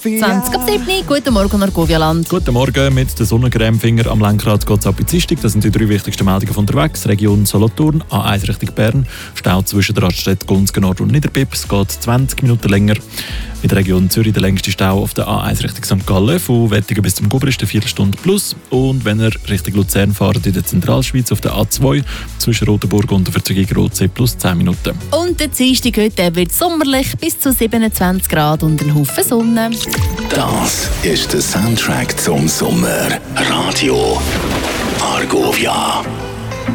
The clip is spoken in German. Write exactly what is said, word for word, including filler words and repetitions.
zwanzig ab sieben. Guten Morgen, Argovialand. Guten Morgen, mit den Sonnencremefinger am Lenkrad geht es ab in Zistig. Das sind die drei wichtigsten Meldungen von unterwegs. Region Solothurn, A eins Richtung Bern, Stau zwischen der Raststätte Gunzgen Nord und Niederbipp. Es geht zwanzig Minuten länger. In der Region Zürich der längste Stau auf der A eins Richtung Sankt Gallen, von Wettigen bis zum Gubrist eine Viertelstunde plus. Und wenn ihr Richtung Luzern fahrt in der Zentralschweiz auf der A zwei zwischen Rotenburg und der Verzögerung Rotsee plus zehn Minuten. Und der Dienstag heute wird sommerlich bis zu siebenundzwanzig Grad und ein Haufen Sonne. Das ist der Soundtrack zum Sommer. Radio Argovia.